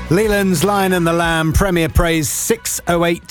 Leland's Lion and the Lamb, Premier Praise 608.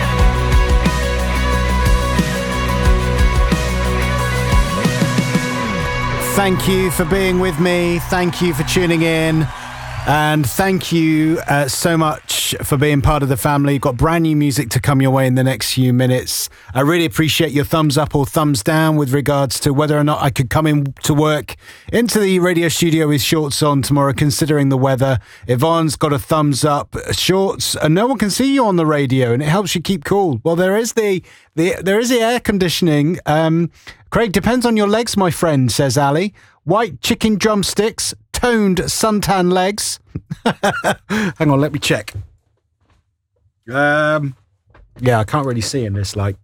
Thank you for being with me. Thank you for tuning in. And thank you so much for being part of the family. Got brand new music to come your way in the next few minutes. I really appreciate your thumbs up or thumbs down with regards to whether or not I could come in to work into the radio studio with shorts on tomorrow, considering the weather. Yvonne's got a thumbs up. Shorts, and no one can see you on the radio, and it helps you keep cool. Well, there is the air conditioning. Craig, depends on your legs, my friend, says Ali. White chicken drumsticks, toned suntan legs. Hang on, let me check. Yeah, I can't really see in this light.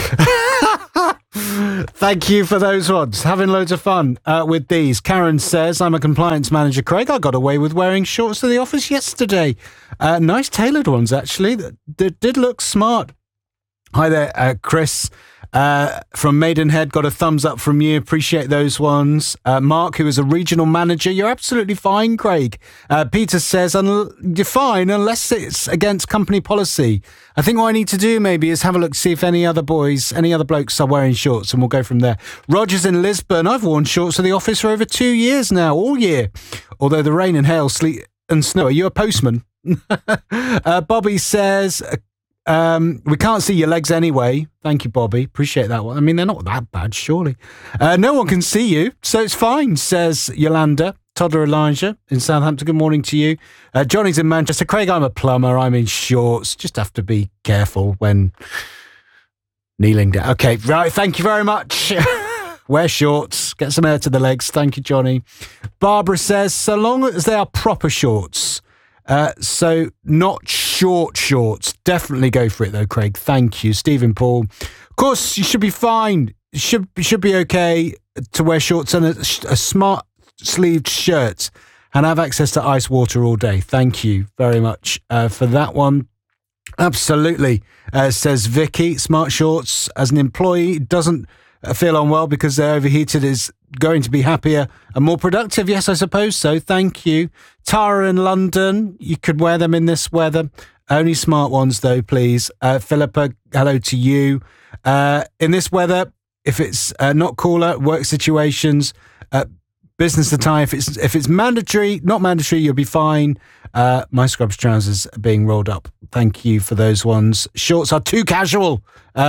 Thank you for those ones. Having loads of fun with these. Karen says, I'm a compliance manager, Craig. I got away with wearing shorts to the office yesterday. Nice tailored ones, actually. That did look smart. Hi there, Chris. From Maidenhead, got a thumbs up from you. Appreciate those ones. Mark, who is a regional manager, you're absolutely fine, Craig. Peter says, you're fine unless it's against company policy. I think what I need to do maybe is have a look, see if any other blokes are wearing shorts, and we'll go from there. Roger's in Lisbon. I've worn shorts to the office for over 2 years now, all year. Although the rain and hail, sleet and snow. Are you a postman? Bobby says... we can't see your legs anyway. Thank you, Bobby. Appreciate that one. I mean, they're not that bad, surely. No one can see you, so it's fine, says Yolanda. Toddler Elijah in Southampton. Good morning to you. Johnny's in Manchester. Craig, I'm a plumber. I'm in shorts. Just have to be careful when kneeling down. Okay, right. Thank you very much. Wear shorts. Get some air to the legs. Thank you, Johnny. Barbara says, so long as they are proper shorts. So not short shorts. Definitely go for it though, Craig. Thank you. Stephen Paul. Of course, you should be fine. You should be okay to wear shorts and a smart sleeved shirt and have access to ice water all day. Thank you very much for that one. Absolutely, says Vicky. Smart shorts as an employee doesn't feel unwell because they're overheated is going to be happier and more productive. Yes, I suppose so. Thank you. Tara in London, you could wear them in this weather. Only smart ones though, please. Philippa, hello to you. In this weather, if it's not cooler, work situations, business attire, if it's mandatory, not mandatory, you'll be fine. My scrubs trousers are being rolled up. Thank you for those ones. Shorts are too casual,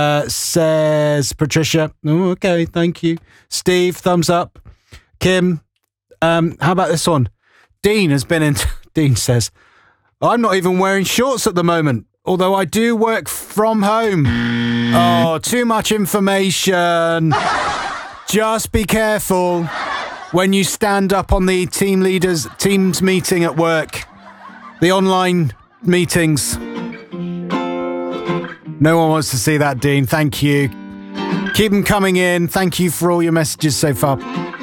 says Patricia. Oh, okay, thank you. Steve, thumbs up. Kim, how about this one? Dean has been in. Dean says, I'm not even wearing shorts at the moment, although I do work from home. Oh, too much information. Just be careful when you stand up on the team's meeting at work. The online meetings. No one wants to see that, Dean. Thank you. Keep them coming in. Thank you for all your messages so far.